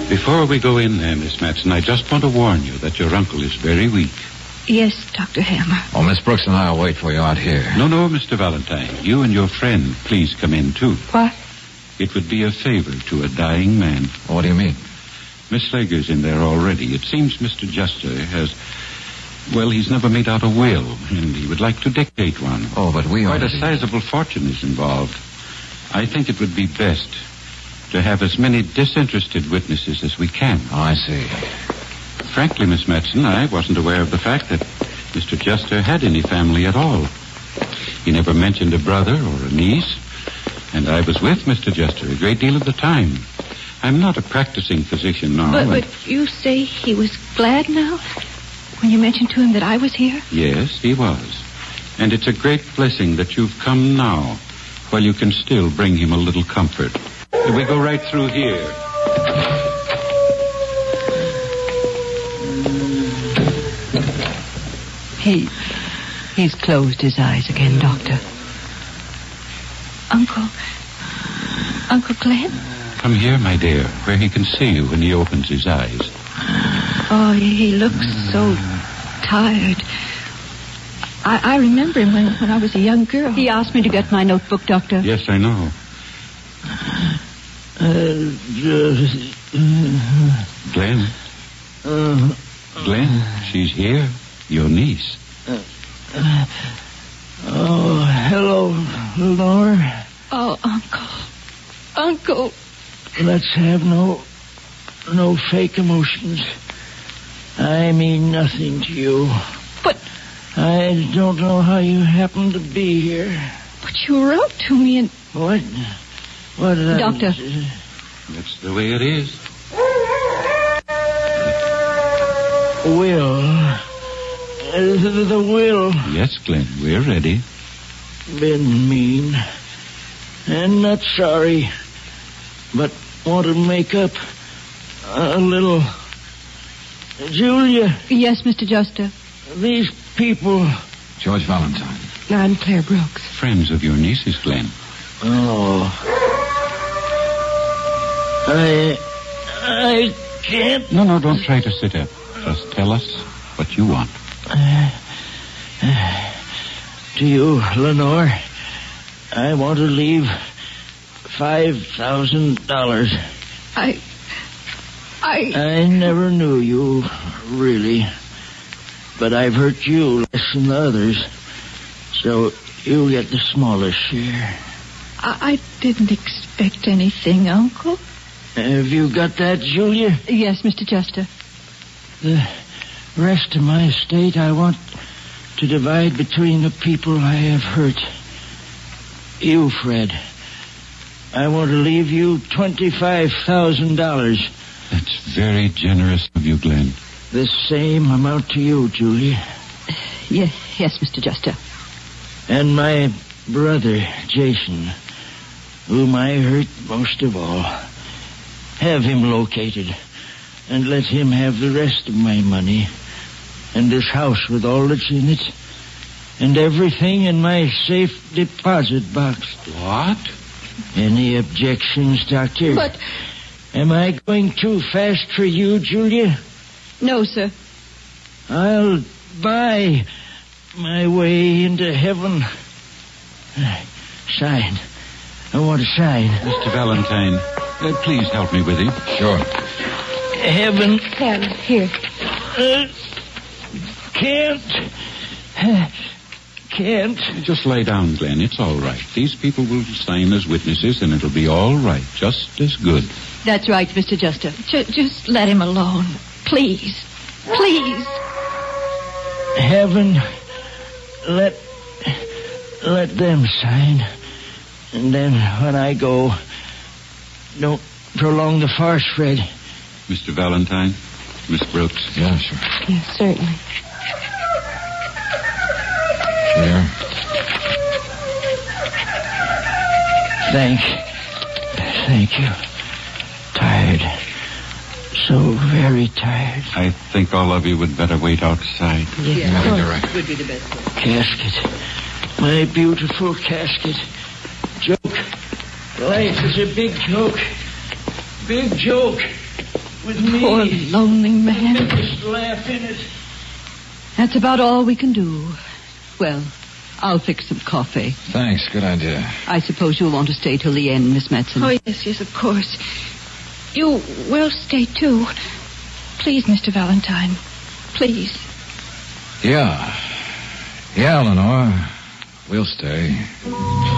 Before we go in there, Miss Matson, I just want to warn you that your uncle is very weak. Yes, Dr. Hammer. Oh, Miss Brooks and I will wait for you out here. No, Mr. Valentine. You and your friend, please come in, too. What? It would be a favor to a dying man. What do you mean? Miss Slager's in there already. It seems Mr. Juster has... Well, he's never made out a will, and he would like to dictate one. Oh, but we Quite already... a sizable fortune is involved. I think it would be best to have as many disinterested witnesses as we can. Oh, I see. Frankly, Miss Matson, I wasn't aware of the fact that Mr. Juster had any family at all. He never mentioned a brother or a niece, and I was with Mr. Juster a great deal of the time. I'm not a practicing physician now. But you say he was glad now? When you mentioned to him that I was here? Yes, he was. And it's a great blessing that you've come now, while you can still bring him a little comfort. We go right through here. He's closed his eyes again, Doctor. Uncle Glenn? Come here, my dear, where he can see you when he opens his eyes. Oh, he looks so tired. I remember him when I was a young girl. He asked me to get my notebook, Doctor. Yes, I know. Glenn? Glenn, she's here. Your niece. Hello, Lenore. Oh, Uncle. Let's have no fake emotions. I mean nothing to you. But... I don't know how you happen to be here. But you wrote to me and... What? What did Doctor. That's the way it is. Will. The will. Yes, Glenn, we're ready. Been mean. And not sorry. But want to make up a little. Julia. Yes, Mr. Juster. These people. George Valentine. I'm Claire Brooks. Friends of your niece's, Glenn. Oh. I can't. No, don't try to sit up. Just tell us what you want. To you, Lenore, I want to leave $5,000. I never knew you, really. But I've hurt you less than the others. So you'll get the smallest share. I didn't expect anything, Uncle. Have you got that, Julia? Yes, Mr. Juster. The rest of my estate I want to divide between the people I have hurt. You, Fred. I want to leave you $25,000. That's very generous of you, Glenn. The same amount to you, Julia. Yes, Mr. Juster. And my brother, Jason, whom I hurt most of all. Have him located, and let him have the rest of my money, and this house with all that's in it, and everything in my safe deposit box. What? Any objections, Doctor? But... Am I going too fast for you, Julia? No, sir. I'll buy my way into heaven. Sign. I want to sign. Mr. Valentine, please help me with him. Sure. Heaven. Here. Can't. Just lay down, Glenn. It's all right. These people will sign as witnesses, and it'll be all right. Just as good. That's right, Mr. Juster. Just let him alone. Please. Heaven, let them sign. And then when I go, don't prolong the farce, Fred. Mr. Valentine, Miss Brooks. Yeah, sure. Yes, certainly. Here. Thank you. Tired. So very tired. I think all of you would better wait outside. Yes, of course. Would be the best. Casket. My beautiful casket. Joke. Life is a big joke. Big joke. with me. Poor lonely man. Just laugh in it. That's about all we can do. Well, I'll fix some coffee. Thanks, good idea. I suppose you'll want to stay till the end, Miss Madsen. Oh, yes, of course. You will stay, too. Please, Mr. Valentine. Please. Yeah. Yeah, Eleanor. We'll stay.